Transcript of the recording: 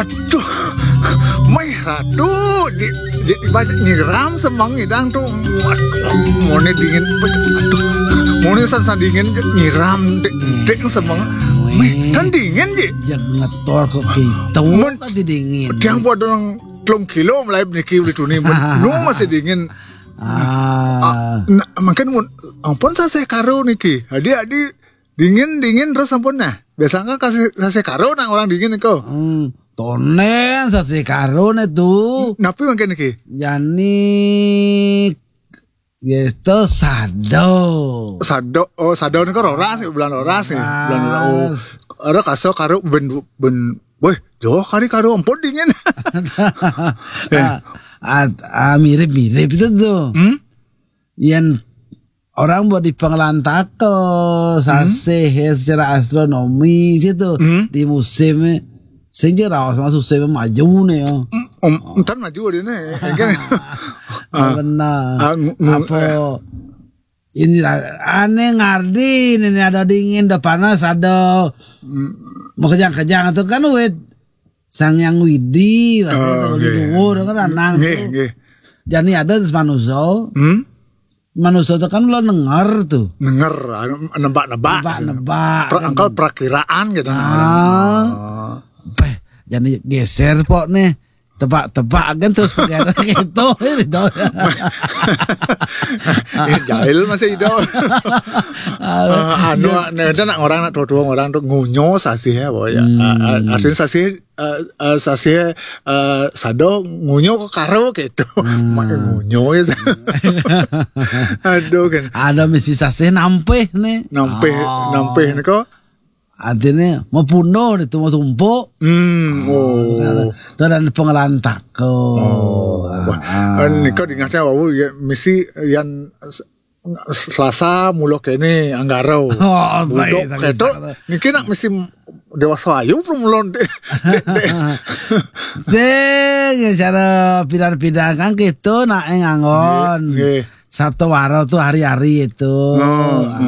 Aduh, mai ratu di baca nyiram semang idang tuh. Waduh, mau dingin. Aduh, mau san dingin nyiram dek semang. Mai kan dingin je. Jangan ngetor kok gitu. Kan dingin. Tiang buat orang 3 kilo mulai niki itu nih. Nu masih dingin. Makan ampun saya karo niki. Adi dingin terus ampun nah. Biasanya kan kasih saya karo nang orang dingin kok. Tonen sase karon itu. Napi makan niki. Yani itu sado ni kau roras bulan ada kaso karo ben weh jauh kari karo ampun dingin. Mirip itu tuh. Yang orang buat di Pengelantako sase secara astronomi gitu di musim sejarah masuk musim maju nih yo. Entar maju dia nih. Benar. Apa ini aneh ngardi ini ada dingin ada panas ada mau kejang itu kan wet sang yang widi waktu itu luhur kan anang jadi ada terus manusia itu kan lo denger nebak angkal perakiraan gitu. Jadi geser pok nih tebak kan terus negara gitu. Jahil masih itu. Ada nak orang nak tuang orang tu ngunyo sasih ya boy. Artinya sasih sado ngunyo karo gitu. Makin ngunyo ya. Aduh kan. Ada misi sasih nampeh nih. Nampeh ni kok. Artinya mau puno itu mau tumpuk. Itu dan Pengelantako. Ini kau ingatnya bahwa misi yang Selasa mulok ini Anggarau. Budok keto. Niki nak misi dewasa ayu mulon dek. Cara pidang kan gitu nak ngangon. Sabtu Waro tuh hari-hari itu.